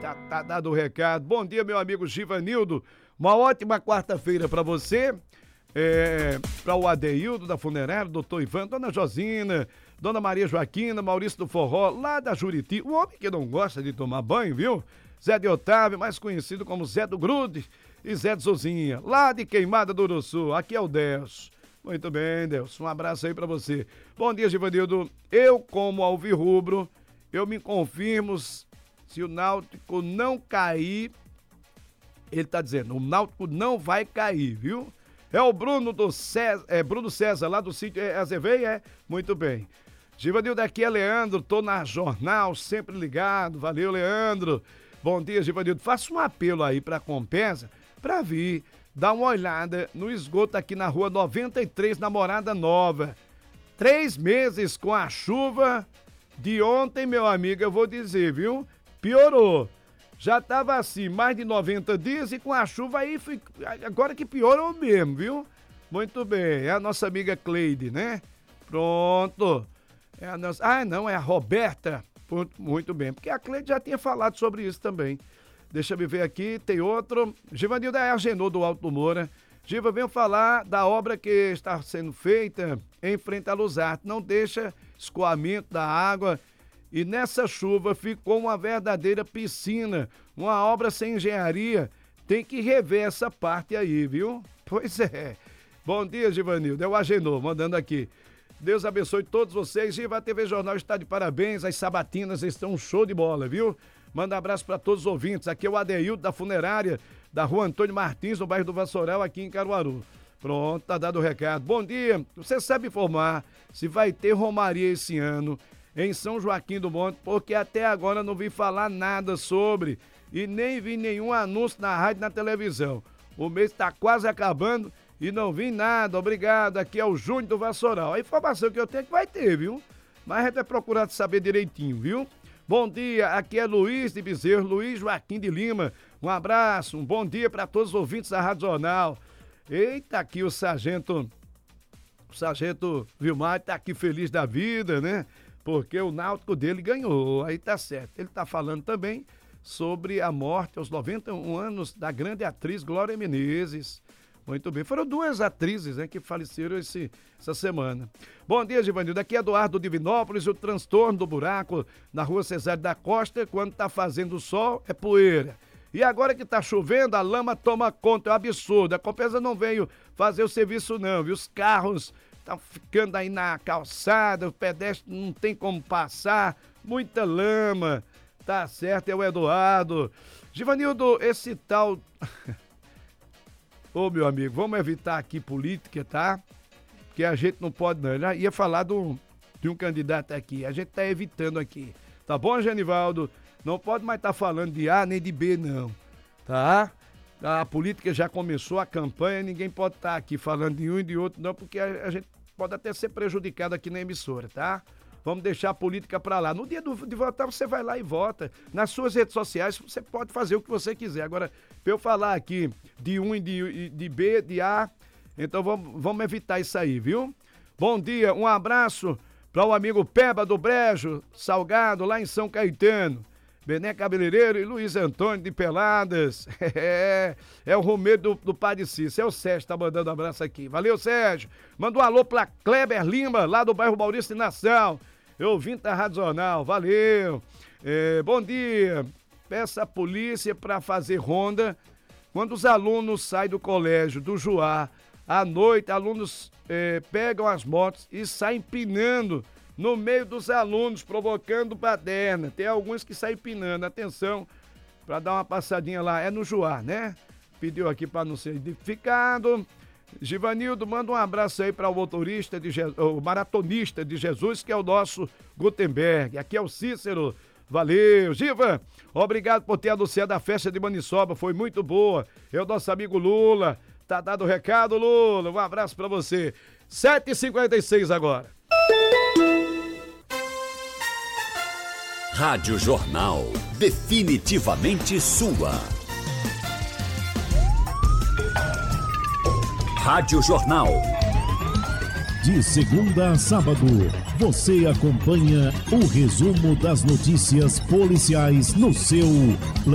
Tá dado o recado. Bom dia, meu amigo Givanildo. Uma ótima quarta-feira pra você. Para o Adeildo da Funerária, doutor Ivan, dona Josina, dona Maria Joaquina, Maurício do Forró, lá da Juriti, o homem que não gosta de tomar banho, viu? Zé de Otávio, mais conhecido como Zé do Grude, e Zé de Zozinha, lá de Queimada do Uruçu, aqui é o Delcio. Muito bem, Delcio, um abraço aí pra você. Bom dia, Givanildo. Eu, como alvirrubro, eu me confirmo se o Náutico não cair, ele tá dizendo, o Náutico não vai cair, viu? É o Bruno do César, Bruno César, lá do sítio Azeveia, Muito bem. Givanildo, aqui é Leandro, tô na Jornal, sempre ligado, valeu, Leandro. Bom dia, Givanildo. Faça um apelo aí pra Compesa, pra vir dar uma olhada no esgoto aqui na rua 93, na Morada Nova. 3 meses com a chuva de ontem, meu amigo, eu vou dizer, viu? Piorou. Já tava assim, mais de 90 dias e com a chuva aí, agora que piorou mesmo, viu? Muito bem, é a nossa amiga Cleide, né? Pronto. É a nossa... Ah, não, é a Roberta. Muito bem, porque a Cleide já tinha falado sobre isso também. Deixa eu ver aqui, tem outro. Givanildo é Agenor do Alto Moura. Giva, venho falar da obra que está sendo feita em frente à Luzarte. Não deixa escoamento da água. E nessa chuva ficou uma verdadeira piscina, uma obra sem engenharia. Tem que rever essa parte aí, viu? Pois é. Bom dia, Givanildo. É o Agenor mandando aqui. Deus abençoe todos vocês. Giva, a TV Jornal está de parabéns. As sabatinas estão um show de bola, viu? Manda um abraço para todos os ouvintes. Aqui é o Adeildo da Funerária, da rua Antônio Martins, no bairro do Vassoural, aqui em Caruaru. Pronto, tá dado o recado. Bom dia. Você sabe informar se vai ter romaria esse ano em São Joaquim do Monte, porque até agora não vi falar nada sobre e nem vi nenhum anúncio na rádio e na televisão. O mês está quase acabando e não vi nada. Obrigado, aqui é o Júnior do Vassoural. A informação que eu tenho é que vai ter, viu? Mas a gente vai procurar saber direitinho, viu? Bom dia, aqui é Luiz de Bezerro, Luiz Joaquim de Lima. Um abraço, um bom dia para todos os ouvintes da Rádio Jornal. Eita, aqui o Sargento Vilmar tá aqui feliz da vida, né? Porque o Náutico dele ganhou, aí tá certo. Ele tá falando também sobre a morte aos 91 anos da grande atriz Glória Menezes. Muito bem, foram 2 atrizes, né, que faleceram essa semana. Bom dia, Givanildo, aqui é Eduardo Divinópolis, o transtorno do buraco na rua Cesário da Costa, quando tá fazendo sol, é poeira. E agora que tá chovendo, a lama toma conta, é um absurdo. A Compesa não veio fazer o serviço não, viu? Os carros estão ficando aí na calçada, o pedestre não tem como passar, muita lama. Tá certo, é o Eduardo. Givanildo, esse tal... Ô, meu amigo, vamos evitar aqui política, tá? Porque a gente não pode não. Eu já ia falar de um candidato aqui, a gente tá evitando aqui. Tá bom, Genivaldo? Não pode mais estar falando de A nem de B, não, tá? A política já começou, a campanha, ninguém pode estar aqui falando de um e de outro, não, porque a gente pode até ser prejudicado aqui na emissora, tá? Vamos deixar a política pra lá. No dia de votar, você vai lá e vota. Nas suas redes sociais, você pode fazer o que você quiser. Agora, pra eu falar aqui de um e de B, de A, então vamos evitar isso aí, viu? Bom dia, um abraço para o amigo Peba do Brejo, Salgado, lá em São Caetano. Bené Cabeleireiro e Luiz Antônio de Peladas. É o Romero do Padre Cícero. É o Sérgio, tá mandando um abraço aqui. Valeu, Sérgio. Manda um alô pra Kleber Lima, lá do bairro Maurício de Nação. Eu ouvindo da Rádio Jornal. Valeu. Bom dia. Peça a polícia pra fazer ronda quando os alunos saem do colégio, do Juá. À noite, alunos pegam as motos e saem empinando no meio dos alunos, provocando baderna. Tem alguns que saem empinando. Atenção, para dar uma passadinha lá. É no Juá, né? Pediu aqui para não ser identificado. Givanildo, manda um abraço aí para o motorista, o maratonista de Jesus, que é o nosso Gutenberg. Aqui é o Cícero. Valeu, Giva. Obrigado por ter anunciado a festa de Maniçoba. Foi muito boa. É o nosso amigo Lula. Tá dado o recado, Lula. Um abraço para você. 7h56 agora. Rádio Jornal, definitivamente sua. Rádio Jornal. De segunda a sábado, você acompanha o resumo das notícias policiais no seu